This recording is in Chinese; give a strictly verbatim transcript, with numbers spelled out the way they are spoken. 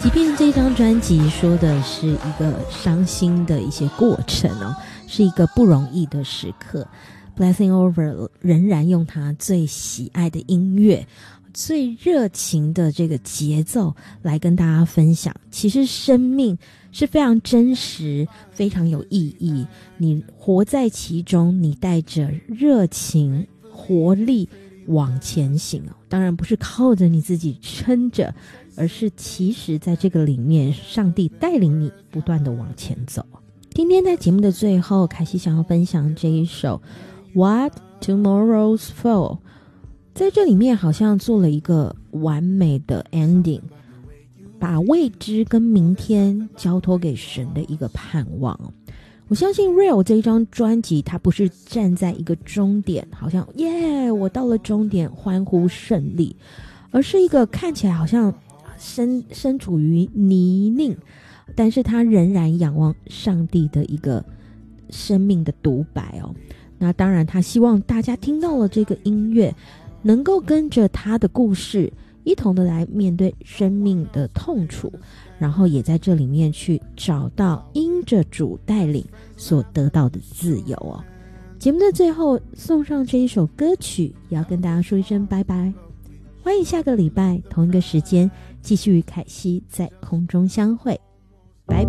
即便这张专辑说的是一个伤心的一些过程哦，是一个不容易的时刻， Blessing Over 仍然用他最喜爱的音乐，最热情的这个节奏来跟大家分享，其实生命是非常真实，非常有意义，你活在其中，你带着热情活力往前行哦，当然不是靠着你自己撑着，而是其实在这个里面上帝带领你不断的往前走。今天在节目的最后，凯西想要分享这一首 What Tomorrow's For， 在这里面好像做了一个完美的 ending， 把未知跟明天交托给神的一个盼望。我相信 Real 这一张专辑，它不是站在一个终点，好像耶我到了终点欢呼胜利，而是一个看起来好像身身处于泥泞，但是他仍然仰望上帝的一个生命的独白哦。那当然他希望大家听到了这个音乐，能够跟着他的故事一同的来面对生命的痛楚，然后也在这里面去找到因着主带领所得到的自由哦。节目的最后送上这一首歌曲，也要跟大家说一声拜拜，欢迎下个礼拜同一个时间继续与凯西在空中相会。